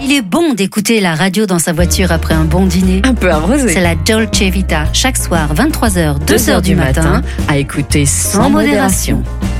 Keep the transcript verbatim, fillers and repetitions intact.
Il est bon d'écouter la radio dans sa voiture après un bon dîner. Un peu arrosé. C'est la Dolce Vita, chaque soir vingt-trois heures, deux heures du matin, à écouter sans, sans modération. modération.